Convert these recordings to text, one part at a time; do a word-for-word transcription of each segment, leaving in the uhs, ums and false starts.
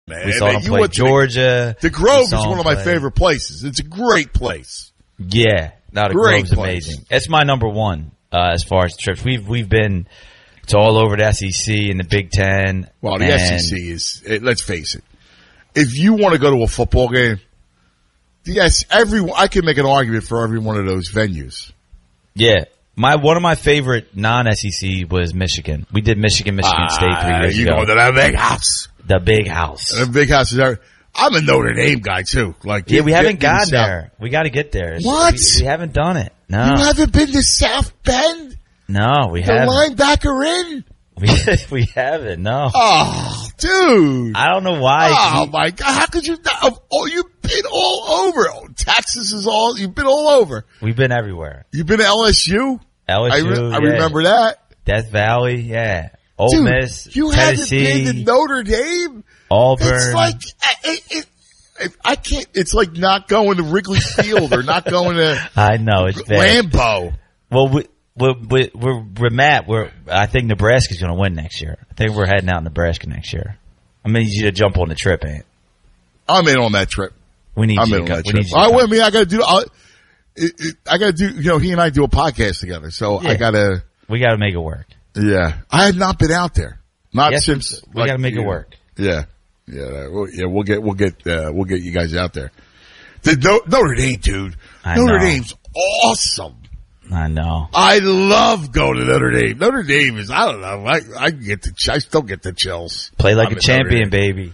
man. We saw man, them play Georgia. The, the Grove is one of my play. favorite places. It's a great place. Yeah. No, the Great Grove's place. amazing. It's my number one uh, as far as trips. We've we've been to all over the S E C and the Big Ten. Well, the and S E C is, it, let's face it, if you want to go to a football game, yes, every I can make an argument for every one of those venues. Yeah. My one of my favorite non-S E C was Michigan. We did Michigan, Michigan Ah, State three years you ago. go to that big house. The big house. The big house is there. I'm a Notre Dame guy too. Like, Yeah, we get- haven't get in the gotten South. there. We got to get there. What? We, we haven't done it. No. You haven't been to South Bend? No, we The haven't. linebacker in? We, we haven't, no. Oh, dude. I don't know why. Oh, We- my God. How could you not? Oh, you've been all over. Oh, Texas is all, you've been all over. We've been everywhere. You've been to L S U? L S I, U, re- I yeah. remember that. Death Valley, yeah. Ole Dude, Miss, you Tennessee, haven't been to Notre Dame? Auburn. It's like, it, it, it, I can't, it's like not going to Wrigley Field or not going to I know, it's bad. Lambeau. Well, we, we're, we're, we're, we're Matt, we're, I think Nebraska's going to win next year. I think we're heading out Nebraska next year. I need you to jump on the trip, Ant. I'm in on that trip. We need I'm you in to on go. that We trip. need you to I, come. I mean, I got to do, I, it, it, I got to do, you know, he and I do a podcast together, so Yeah. I got to, We got to make it work. yeah. I have not been out there. Not Yes, since. we got to make it work. Yeah. Yeah. that- we'll- Yeah. We'll get, we'll get, uh, we'll get you guys out there. The no, Notre Dame, dude. I Notre know. Dame's awesome. I know. I love going to Notre Dame. Notre Dame is, I don't know, I, I get the, I still get the chills. Play like I'm a at Notre champion, Dame. baby.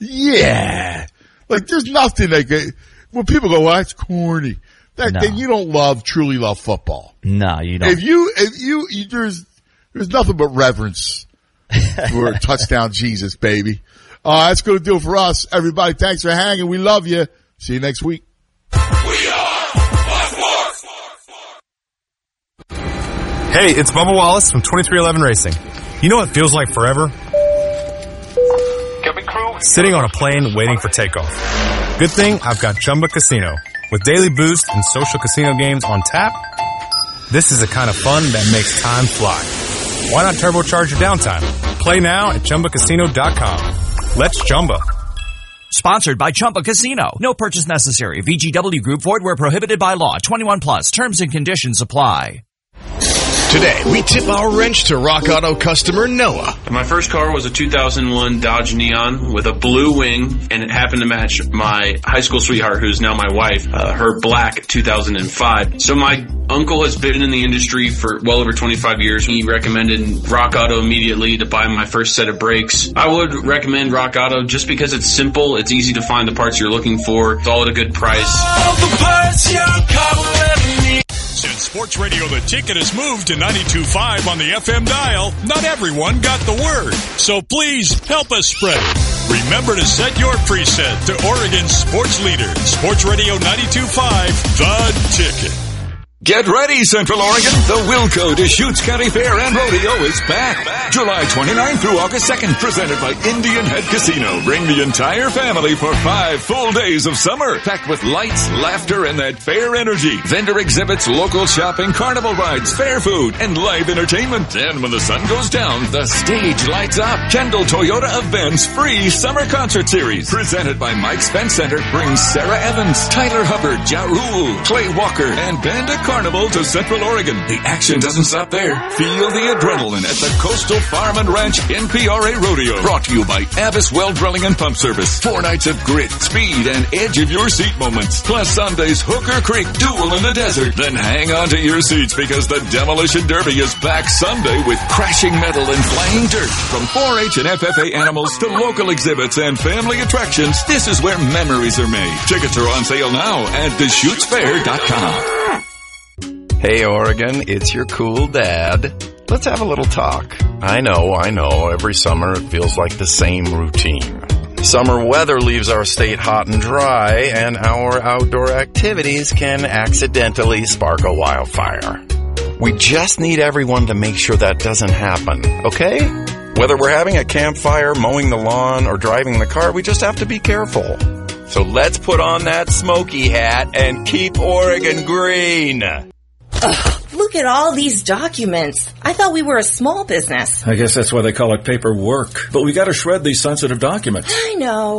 Yeah. Like there's nothing like, it- when people go, well, that's corny. That, No. then you don't love, truly love football. No, you don't. If you, if you, you, there's, there's nothing but reverence for touchdown Jesus, baby. Uh, that's going to do it for us. Everybody, thanks for hanging. We love you. See you next week. We are Fox Sports. Hey, it's Bubba Wallace from twenty-three eleven Racing. You know what feels like forever? Cabin crew. Sitting on a plane waiting for takeoff. Good thing I've got Chumba Casino. With daily boost and social casino games on tap, this is the kind of fun that makes time fly. Why not turbocharge your downtime? Play now at Chumba Casino dot com. Let's Chumba. Sponsored by Chumba Casino. No purchase necessary. V G W Group. Void where prohibited by law. twenty-one plus. Terms and conditions apply. Today, we tip our wrench to Rock Auto customer Noah. My first car was a two thousand one Dodge Neon with a blue wing, and it happened to match my high school sweetheart, who's now my wife, uh, her black two thousand five. So my uncle has been in the industry for well over twenty-five years. He recommended Rock Auto immediately to buy my first set of brakes. I would recommend Rock Auto just because it's simple, it's easy to find the parts you're looking for, it's all at a good price. All the parts your car will ever need. Since Sports Radio The Ticket has moved to ninety-two point five on the F M dial, not everyone got the word. So please help us spread it. Remember to set your preset to Oregon's sports leader, Sports Radio ninety-two point five, The Ticket. Get ready, Central Oregon. The Wilco Deschutes County Fair and Rodeo is back. July twenty-ninth through August second, presented by Indian Head Casino. Bring the entire family for five full days of summer, packed with lights, laughter, and that fair energy. Vendor exhibits, local shopping, carnival rides, fair food, and live entertainment. And when the sun goes down, the stage lights up. Kendall Toyota Events free summer concert series, presented by Mike Spence Center, brings Sarah Evans, Tyler Hubbard, Ja Rule, Clay Walker, and Bandit Carnival to Central Oregon. The action doesn't stop there. Feel the adrenaline at the Coastal Farm and Ranch N P R A Rodeo. Brought to you by Avis Well Drilling and Pump Service. Four nights of grit, speed, and edge of your seat moments. Plus Sunday's Hooker Creek Duel in the Desert. Then hang on to your seats because the Demolition Derby is back Sunday with crashing metal and flying dirt. From four H and F F A animals to local exhibits and family attractions, this is where memories are made. Tickets are on sale now at Deschutes Fair dot com. Hey Oregon, it's your cool dad. Let's have a little talk. I know, I know, every summer it feels like the same routine. Summer weather leaves our state hot and dry, and our outdoor activities can accidentally spark a wildfire. We just need everyone to make sure that doesn't happen, okay? Whether we're having a campfire, mowing the lawn, or driving the car, we just have to be careful. So let's put on that smoky hat and keep Oregon green. Ugh, look at all these documents. I thought we were a small business. I guess that's why they call it paperwork. But we gotta shred these sensitive documents. I know.